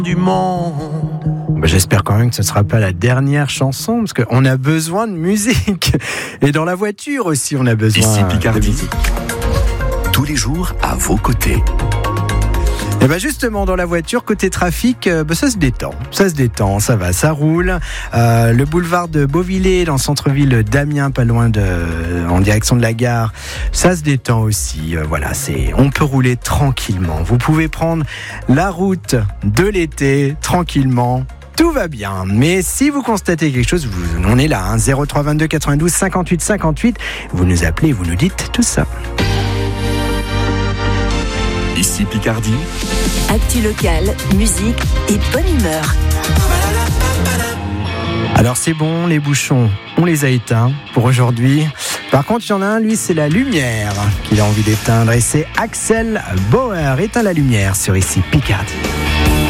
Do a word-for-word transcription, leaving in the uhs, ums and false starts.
du monde. Bah, j'espère quand même que ce ne sera pas la dernière chanson, parce qu'on a besoin de musique. Et dans la voiture aussi, on a besoin Ici Picardie. de musique. Tous les jours à vos côtés. Et bien justement, dans la voiture, côté trafic, euh, bah, ça se détend, ça se détend, ça va, ça roule. Euh, le boulevard de Beauvillé, dans le centre-ville d'Amiens, pas loin de, en direction de la gare, ça se détend aussi. Euh, voilà, c'est, on peut rouler tranquillement. Vous pouvez prendre la route de l'été tranquillement. Tout va bien, mais si vous constatez quelque chose, vous, on est là, hein, zéro trois vingt-deux quatre-vingt-douze cinquante-huit cinquante-huit, vous nous appelez, vous nous dites tout ça. Ici Picardie. Actu locale, musique et bonne humeur. Alors c'est bon, les bouchons, on les a éteints pour aujourd'hui. Par contre, il y en a un, lui, c'est la lumière qu'il a envie d'éteindre. Et c'est Axel Bauer, éteint la lumière sur Ici Picardie.